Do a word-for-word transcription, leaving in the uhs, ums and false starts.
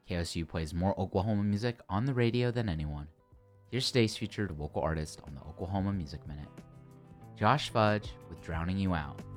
K S U plays more Oklahoma music on the radio than anyone. Here's today's featured local artist on the Oklahoma Music Minute. Josh Fudge with Drowning You Out.